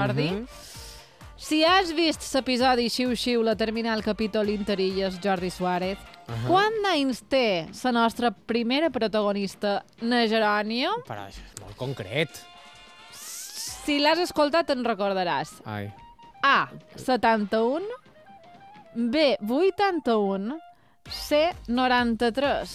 Jordi. Si has vist l'episodi Xiu-Xiu, la terminal capítol Interilles, Jordi Suárez, quants anys té la nostra primera protagonista, na Gerònia? Però això és molt concret. Si l'has escoltat, te'n recordaràs. Ai. A, 71, B, 81, C, 93.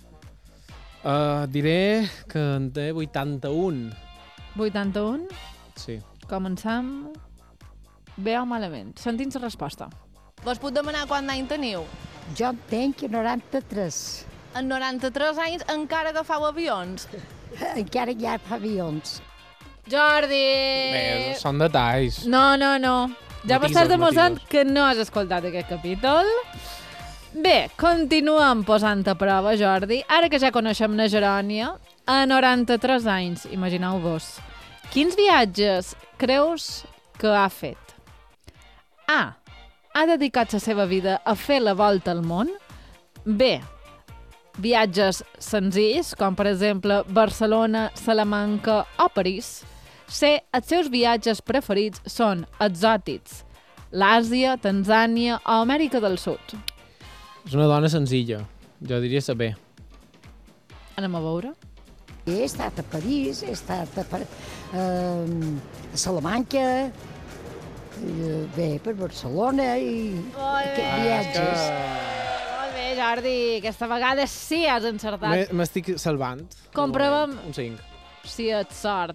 Diré que en té 81. 81? Sí. Començam bé o malament. Sentim la resposta. Vos puc demanar quant any teniu? Jo en tenc 93. En 93 anys encara agafau avions? Encara hi ha avions. Jordi! Bé, són detalls. No. Ja m'estàs demostrant matisos. que no has escoltat aquest capítol. Bé, continuem posant a prova, Jordi. Ara que ja coneixem na Gerònia, a 93 anys, imagineu-vos, quins viatges creus que ha fet? A. Ha dedicat la seva vida a fer la volta al món. B. Viatges senzills, com per exemple Barcelona, Salamanca o París. C. Els seus viatges preferits són exòtics, l'Àsia, Tanzània o Amèrica del Sud. És una dona senzilla. Jo diria la B. Anem a veure. He estat a París, he estat a Salamanca, bé, per Barcelona i aquests viatges. Molt bé, Jordi. Aquesta vegada sí has encertat. M'estic salvant. Comprovem Un 5. si et sort.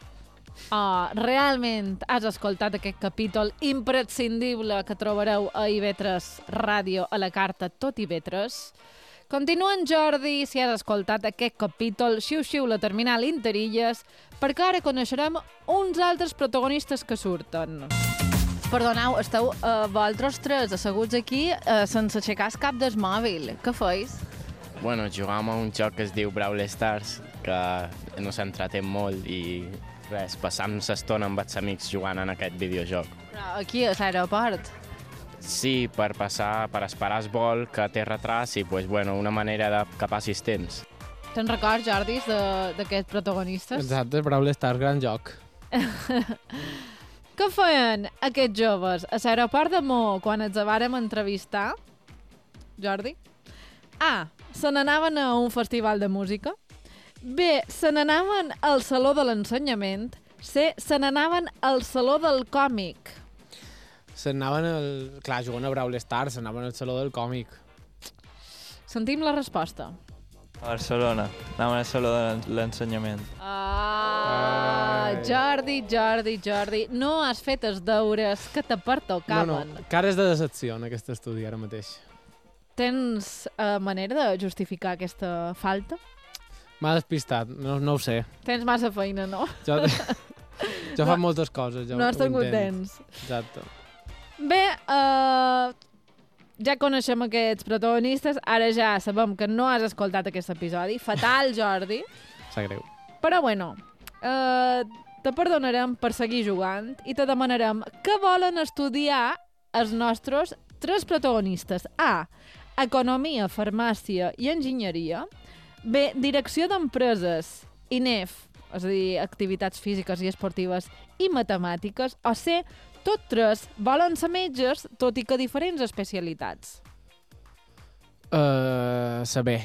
Realment has escoltat aquest capítol imprescindible que trobareu a IB3 Ràdio a la carta Tot IB3. Continua en Jordi si has escoltat aquest capítol Xiu-Xiu, la terminal Interilles, perquè ara coneixerem uns altres protagonistes que surten. Perdoneu, esteu vosaltres tres asseguts aquí sense aixecar el cap del mòbil. Què feis? Bueno, jugàvem a un joc que es diu Brawl Stars, que no s'entreté molt i res, passam l'estona amb els amics jugant en aquest videojoc. Però aquí, a l'aeroport. Sí, per esperar el vol que té retras i, pues, bueno, una manera de que passis temps. Te'n records, Jordi, d'aquests protagonistes? Exacte, Brawl Stars, gran joc. Què feien aquests joves a l'aeroport de Mo quan els vàrem entrevistar? Jordi? A. Se n'anaven a un festival de música. B. Se n'anaven al Saló de l'Ensenyament. C. Se n'anaven al Saló del Còmic. Clar, jugant a Brawl Stars, s'anaven al Saló del Còmic. Sentim la resposta. A Barcelona. Anaven al Saló de l'Ensenyament. Jordi, no has fet els deures que te pertocaven. No, cares de decepció en aquest estudi ara mateix. Tens manera de justificar aquesta falta? M'ha despistat, no ho sé. Tens massa feina, no? Jo faig moltes coses. No has tingut temps. Exacte. Bé, ja coneixem aquests protagonistes, ara ja sabem que no has escoltat aquest episodi. Fatal, Jordi. Sap greu. Però bueno, te perdonarem per seguir jugant i te demanarem què volen estudiar els nostres tres protagonistes. A. Economia, farmàcia i enginyeria. B. Direcció d'empreses i NEF, és a dir, activitats físiques i esportives i matemàtiques. O C. Tot tres volen ser metges, tot i que diferents especialitats. Saber.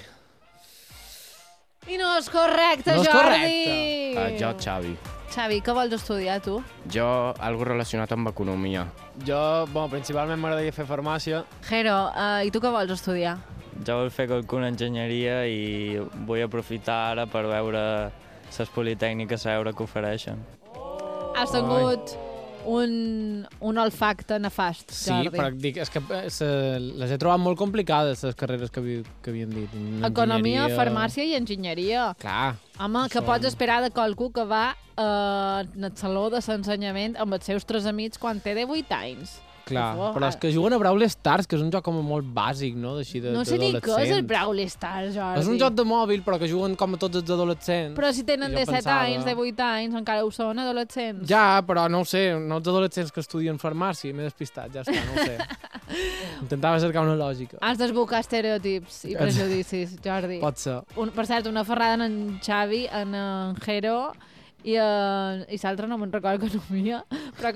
I no és correcte, No és Jordi! correcte. Jo, Xavi. Xavi, què vols estudiar, tu? Jo, algo relacionat amb economia. Jo, principalment m'agradaria fer farmàcia. Jero, i tu què vols estudiar? Jo vull fer alguna enginyeria i vull aprofitar ara per veure les politècniques a veure què ofereixen. Has tingut un olfacte nefast, Sí, Jordi. però dic, és que les he trobat molt complicades, les carreres que havien dit. Economia, farmàcia i enginyeria. Clar. Home, que pots esperar de qualcú que va al saló de l'ensenyament amb els seus tres amics quan té 18 anys. Clar, Ufo, però és que juguen a Brawl Stars, que és un joc com molt bàsic, no? D'així No sé ni què és el Brawl Stars, Jordi. És un joc de mòbil, però que juguen com a tots els adolescents. Però si tenen Jo 17 pensava- anys, 18 anys, encara ho són adolescents. Ja, però no ho sé, no els adolescents que estudien farmàcia, m'he despistat, ja està, no ho sé. Intentava cercar una lògica. Has d'esbocar estereotips i prejudicis, Jordi. Pot ser. Per cert, una ferrada en Xavi, en Jero i l'altre no me'n recordo economia, però